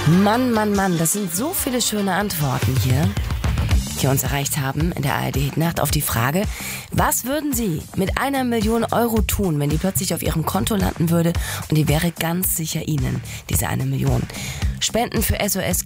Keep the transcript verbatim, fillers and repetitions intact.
Mann, Mann, Mann, das sind so viele schöne Antworten hier, die uns erreicht haben in der A R D-Hitnacht auf die Frage, was würden Sie mit einer Million Euro tun, wenn die plötzlich auf Ihrem Konto landen würde und die wäre ganz sicher Ihnen, diese eine Million. Spenden für S O S